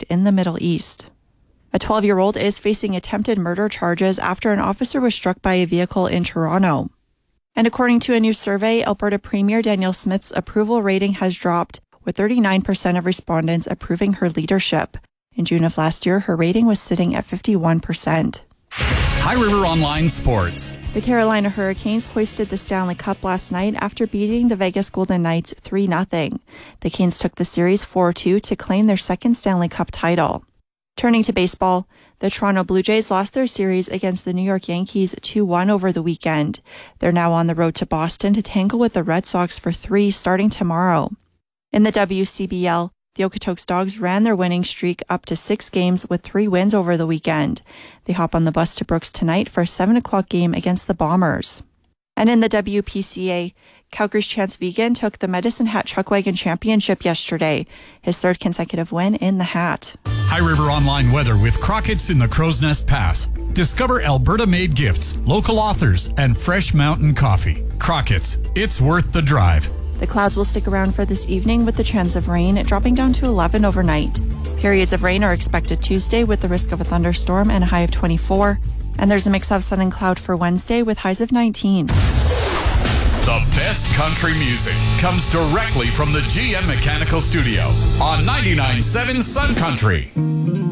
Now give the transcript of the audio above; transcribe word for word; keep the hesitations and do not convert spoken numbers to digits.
conflict in the Middle East. A twelve-year-old is facing attempted murder charges after an officer was struck by a vehicle in Toronto. And according to a new survey, Alberta Premier Danielle Smith's approval rating has dropped, with thirty-nine percent of respondents approving her leadership. In June of last year, her rating was sitting at fifty-one percent. High River Online Sports. The Carolina Hurricanes hoisted the Stanley Cup last night after beating the Vegas Golden Knights three nothing. The Canes took the series four two to claim their second Stanley Cup title. Turning to baseball, the Toronto Blue Jays lost their series against the New York Yankees two one over the weekend. They're now on the road to Boston to tangle with the Red Sox for three starting tomorrow. In the W C B L, the Okotoks Dogs ran their winning streak up to six games with three wins over the weekend. They hop on the bus to Brooks tonight for a seven o'clock game against the Bombers. And in the W P C A, Calgary's Chance Vigen took the Medicine Hat Chuckwagon Championship yesterday, his third consecutive win in the hat. High River Online weather with Crockett's in the Crow's Nest Pass. Discover Alberta-made gifts, local authors, and fresh mountain coffee. Crockett's, it's worth the drive. The clouds will stick around for this evening with the chance of rain dropping down to eleven overnight. Periods of rain are expected Tuesday with the risk of a thunderstorm and a high of twenty-four. And there's a mix of sun and cloud for Wednesday with highs of nineteen. The best country music comes directly from the G M Mechanical Studio on ninety-nine point seven Sun Country.